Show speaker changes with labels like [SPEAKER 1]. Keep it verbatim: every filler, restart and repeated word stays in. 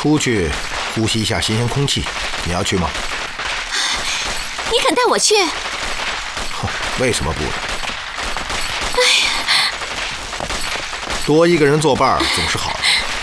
[SPEAKER 1] 出去呼吸一下新鲜空气，你要去吗？
[SPEAKER 2] 你肯带我去？
[SPEAKER 1] 哼，为什么不呢？
[SPEAKER 2] 哎呀，
[SPEAKER 1] 多一个人作伴总是好的。